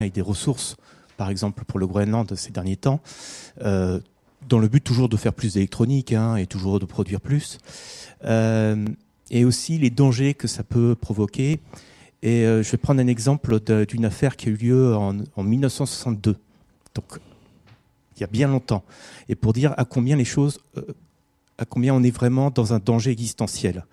avec des ressources, par exemple pour le Groenland ces derniers temps, dans le but toujours de faire plus d'électronique et toujours de produire plus. Et aussi les dangers que ça peut provoquer. Et je vais prendre un exemple d'une affaire qui a eu lieu en 1962, donc il y a bien longtemps, et pour dire à combien on est vraiment dans un danger existentiel.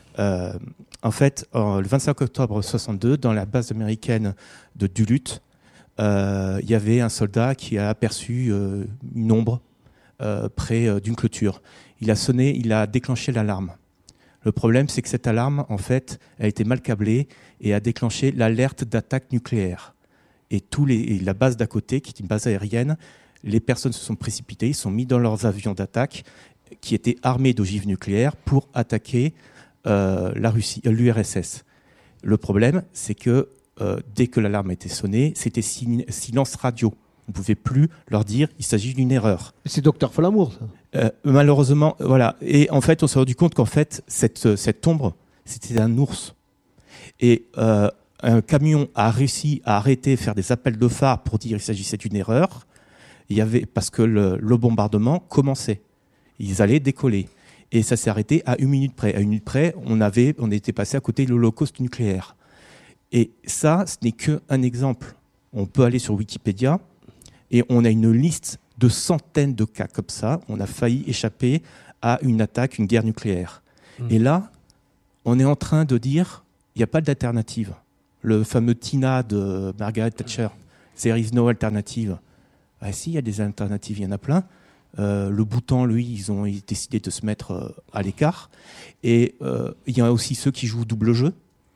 En fait, le 25 octobre 1962, dans la base américaine de Duluth, il y avait un soldat qui a aperçu une ombre près d'une clôture. Il a déclenché l'alarme. Le problème, c'est que cette alarme, en fait, a été mal câblée et a déclenché l'alerte d'attaque nucléaire. Et la base d'à côté, qui est une base aérienne, les personnes se sont précipitées, ils sont mis dans leurs avions d'attaque qui étaient armés d'ogives nucléaires pour attaquer la Russie, l'URSS. Le problème, c'est que dès que l'alarme était sonnée, c'était silence radio. On ne pouvait plus leur dire il s'agit d'une erreur. C'est Docteur Folamour, ça. Malheureusement, voilà. Et en fait, on s'est rendu compte qu'en fait, cette ombre, c'était un ours. Et un camion a réussi à arrêter, faire des appels de phare pour dire qu'il s'agissait d'une erreur. Parce que le bombardement commençait. Ils allaient décoller. Et ça s'est arrêté à 1 minute près. À 1 minute près, on était passé à côté de l'Holocauste nucléaire. Et ça, ce n'est qu'un exemple. On peut aller sur Wikipédia et on a une liste de centaines de cas comme ça. On a failli échapper à une attaque, une guerre nucléaire. Et là, on est en train de dire il n'y a pas d'alternative. Le fameux TINA de Margaret Thatcher, There is no alternative. Ah, si, il y a des alternatives, il y en a plein. Le Bhoutan, lui, ils ont décidé de se mettre à l'écart. Et il y a aussi ceux qui jouent double jeu,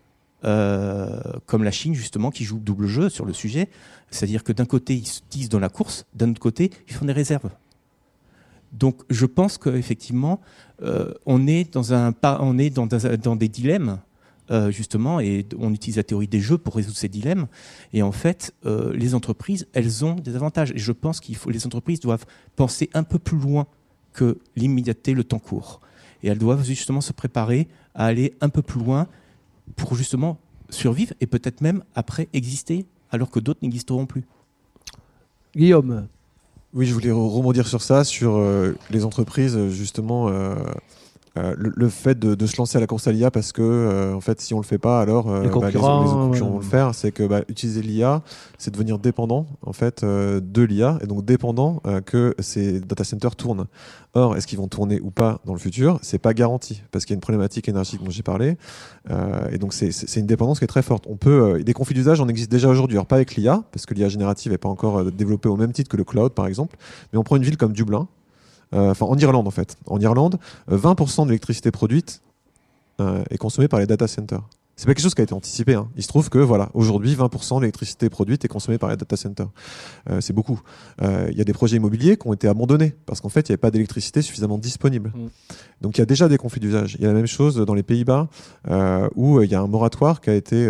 comme la Chine, justement, qui joue double jeu sur le sujet. C'est-à-dire que d'un côté, ils se disent dans la course, d'un autre côté, ils font des réserves. Donc, je pense qu'effectivement, on est dans des dilemmes, justement, et on utilise la théorie des jeux pour résoudre ces dilemmes. Et en fait, les entreprises, elles ont des avantages. Et je pense les entreprises doivent penser un peu plus loin que l'immédiateté, le temps court. Et elles doivent justement se préparer à aller un peu plus loin pour justement survivre et peut-être même après exister, alors que d'autres n'existeront plus. Guillaume. Oui, je voulais rebondir sur ça, sur les entreprises, justement. Le fait de se lancer à la course à l'IA parce que en fait si on le fait pas alors les concurrents vont le faire, c'est que utiliser l'IA c'est devenir dépendant en fait de l'IA et donc dépendant que ces data centers tournent. Or est-ce qu'ils vont tourner ou pas dans le futur, c'est pas garanti parce qu'il y a une problématique énergétique dont j'ai parlé et donc c'est une dépendance qui est très forte. On peut des conflits d'usage en existe déjà aujourd'hui, alors pas avec l'IA parce que l'IA générative n'est pas encore développée au même titre que le cloud par exemple, mais on prend une ville comme Dublin. En Irlande en fait. En Irlande, 20% de l'électricité produite est consommée par les data centers. C'est pas quelque chose qui a été anticipé. Il se trouve que aujourd'hui, 20% de l'électricité produite est consommée par les data centers. C'est beaucoup. Il y a des projets immobiliers qui ont été abandonnés parce qu'en fait, il n'y avait pas d'électricité suffisamment disponible. Donc, il y a déjà des conflits d'usage. Il y a la même chose dans les Pays-Bas où il y a un moratoire qui a été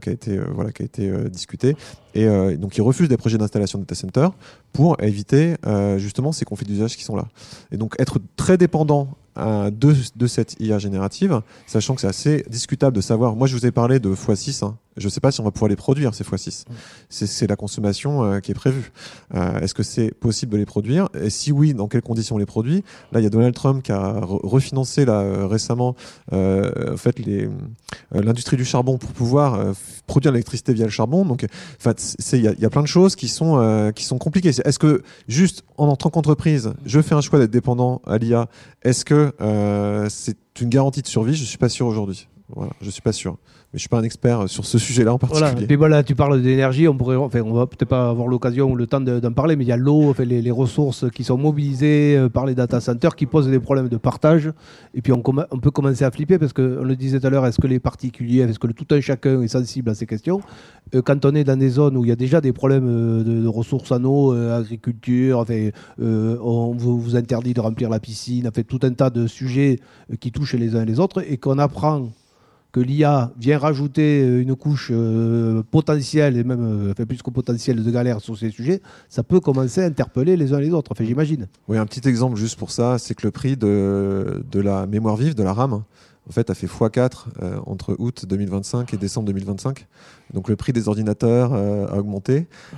discuté. Et donc, ils refusent des projets d'installation de data centers pour éviter justement ces conflits d'usage qui sont là. Et donc, être très dépendant de cette IA générative, sachant que c'est assez discutable de savoir. Moi, je vous ai parlé de x6. Je ne sais pas si on va pouvoir les produire, ces x6. C'est la consommation qui est prévue. Est-ce que c'est possible de les produire? Et si oui, dans quelles conditions on les produit? Là, il y a Donald Trump qui a refinancé récemment en fait, l'industrie du charbon pour pouvoir produire l'électricité via le charbon. Donc, en fait, il y a plein de choses qui sont compliquées. Est-ce que, juste en tant qu'entreprise, je fais un choix d'être dépendant à l'IA? Est-ce que c'est une garantie de survie? Je ne suis pas sûr aujourd'hui. Voilà, je ne suis pas sûr. Mais je ne suis pas un expert sur ce sujet-là en particulier. Voilà. Et voilà, tu parles d'énergie, on va peut-être pas avoir l'occasion ou le temps d'en parler, mais il y a l'eau, les ressources qui sont mobilisées par les data centers qui posent des problèmes de partage. Et puis on peut commencer à flipper parce qu'on le disait tout à l'heure, est-ce que les particuliers, est-ce que tout un chacun est sensible à ces questions? Quand on est dans des zones où il y a déjà des problèmes de ressources en eau, agriculture, on vous interdit de remplir la piscine, tout un tas de sujets qui touchent les uns et les autres, et qu'on apprend que l'IA vient rajouter une couche potentielle, et même plus que potentielle de galère sur ces sujets, ça peut commencer à interpeller les uns les autres, j'imagine. Oui, un petit exemple juste pour ça, c'est que le prix de la mémoire vive, de la RAM, en fait, a fait x4 entre août 2025 et décembre 2025. Donc le prix des ordinateurs a augmenté.